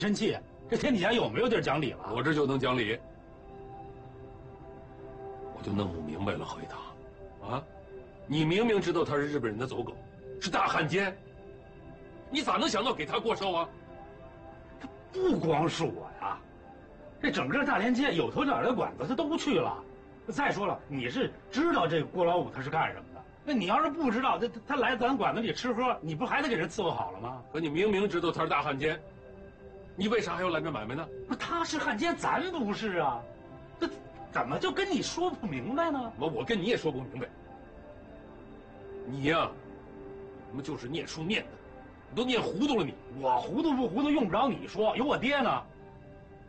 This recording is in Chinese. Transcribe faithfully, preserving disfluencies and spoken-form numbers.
生气，这天底下有没有地儿讲理了？ 我这就能讲理。我就弄不明白了，何一堂，啊，你明明知道他是日本人的走狗，是大汉奸，你咋能想到给他过梢啊？ 他不光是我呀，这整个大连街有头有脸的馆子他都去了。再说了，你是知道这个郭老五他是干什么的？那你要是不知道，他他来咱馆子里吃喝，你不还得给人伺候好了吗？ 可你明明知道他是大汉奸，你为啥还要拦着买卖呢？ 不，他是汉奸，咱不是啊，这怎么就跟你说不明白呢？ 我我跟你也说不明白。你呀、啊，你们就是念书念的，你都念糊涂了你。 我糊涂不糊涂用不着你说，有我爹呢。